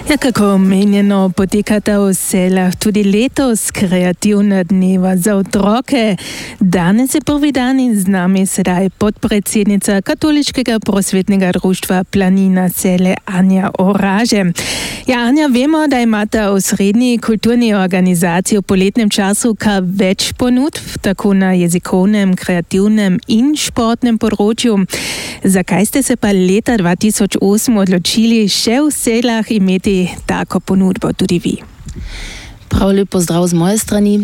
Ja, kako omenjeno, potekata v selah tudi letos kreativna dneva za otroke. Danes je prvi dan in z nami sedaj podpredsednica Katoliškega prosvetnega društva Planina Sele Anja Oraže. Ja, Anja, vemo, da imate v srednji kulturni organizaciji v poletnem času kar več ponudb, tako na jezikovnem, kreativnem in športnem področju. Zakaj ste se pa leta 2008 odločili še v selah imeti tako ponudbo tudi vi? Prav lep pozdrav z moje strani.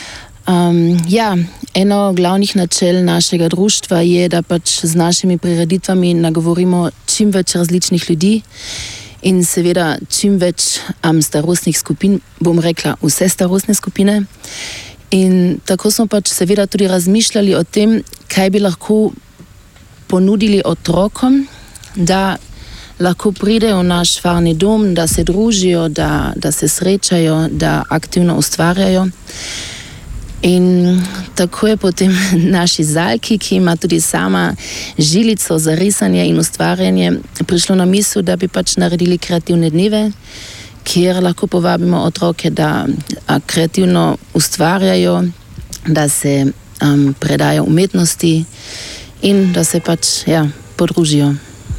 Eno glavnih načel našega društva je, da pač z našimi prireditvami nagovorimo čim več različnih ljudi in seveda čim več starostnih skupin, bom rekla vse starostne skupine. In tako smo pač seveda tudi razmišljali o tem, kaj bi lahko ponudili otrokom, da lahko pridejo v naš farni dom, da se družijo, da se srečajo, da aktivno ustvarjajo. In tako je potem naši Zalki, ki ima tudi sama žilico za risanje in ustvarjanje, prišlo na misel, da bi pač naredili kreativne dneve, kjer lahko povabimo otroke, da kreativno ustvarjajo, da se predajo umetnosti in da se pač podružijo.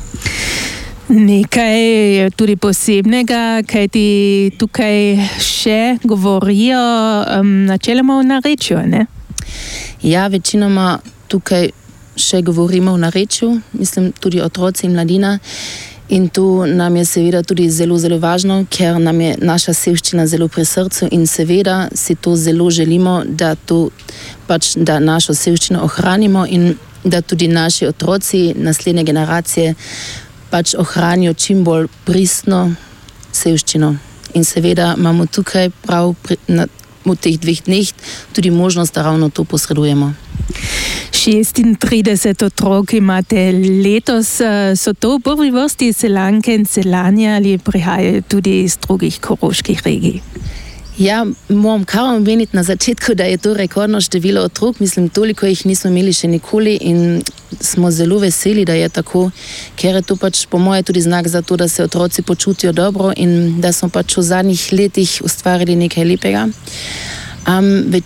Nekaj je tudi posebnega, kaj ti tukaj še govorijo načeloma v narečju, ne? Ja, večinoma tukaj še govorimo v narečju, mislim tudi otroci in mladina. In tu nam je seveda tudi zelo, zelo važno, ker nam je naša sevščina zelo pri srcu in seveda si to zelo želimo, da našo sevščino ohranimo in da tudi naši otroci, naslednje generacije, pač ohranijo čim bolj pristno sevščino. In seveda imamo tukaj v teh 2 dneh tudi možnost, da ravno to posredujemo. 36 otrok imate letos. So to v prvi vrsti Selanke in Selani ali prihajajo tudi iz drugih koroških regij? Ja, moram kar omeniti na začetku, da je to rekordno število otrok. Mislim, toliko jih nismo imeli še nikoli in smo zelo veseli, da je tako, ker je to pač po moje tudi znak za to, da se otroci počutijo dobro in da smo pač v zadnjih letih ustvarili nekaj lepega.